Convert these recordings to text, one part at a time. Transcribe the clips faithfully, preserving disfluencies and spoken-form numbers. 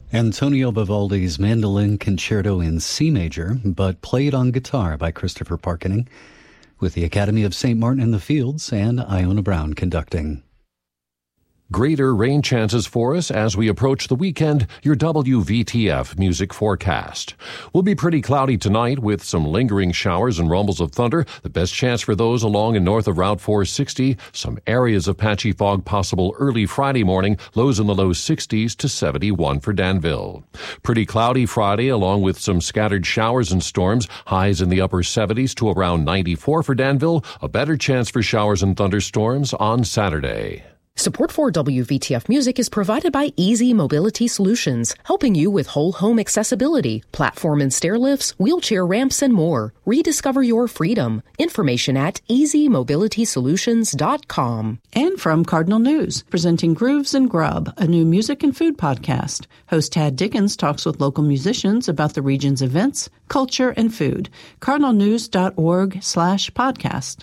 Antonio Vivaldi's Mandolin Concerto in C major, but played on guitar by Christopher Parkening, with the Academy of Saint Martin in the Fields and Iona Brown conducting. Greater rain chances for us as we approach the weekend. Your W V T F music forecast. Will be pretty cloudy tonight with some lingering showers and rumbles of thunder. The best chance for those along and north of Route four sixty. Some areas of patchy fog possible early Friday morning. Lows in the low sixties to seventy-one for Danville. Pretty cloudy Friday along with some scattered showers and storms. Highs in the upper seventies to around ninety-four for Danville. A better chance for showers and thunderstorms on Saturday. Support for W V T F Music is provided by Easy Mobility Solutions, helping you with whole home accessibility, platform and stair lifts, wheelchair ramps, and more. Rediscover your freedom. Information at easy mobility solutions dot com. And from Cardinal News, presenting Grooves and Grub, a new music and food podcast. Host Tad Dickens talks with local musicians about the region's events, culture, and food. cardinal news dot org slash podcast.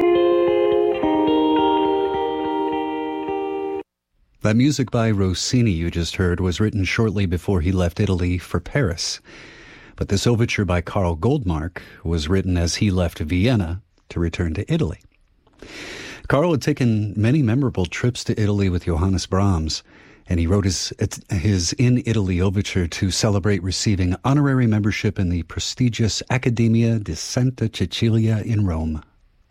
That music by Rossini you just heard was written shortly before he left Italy for Paris. But this overture by Karl Goldmark was written as he left Vienna to return to Italy. Karl had taken many memorable trips to Italy with Johannes Brahms, and he wrote his, his In Italy overture to celebrate receiving honorary membership in the prestigious Accademia di Santa Cecilia in Rome.